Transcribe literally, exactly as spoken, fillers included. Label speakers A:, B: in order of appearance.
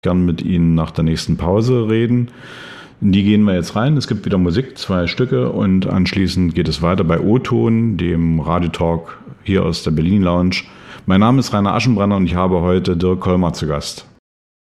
A: gern mit Ihnen nach der nächsten Pause reden. In die gehen wir jetzt rein. Es gibt wieder Musik, zwei Stücke und anschließend geht es weiter bei O-Ton, dem Radiotalk hier aus der Berlin Lounge. Mein Name ist Rainer Aschenbrenner und ich habe heute Dirk Kollmar zu Gast.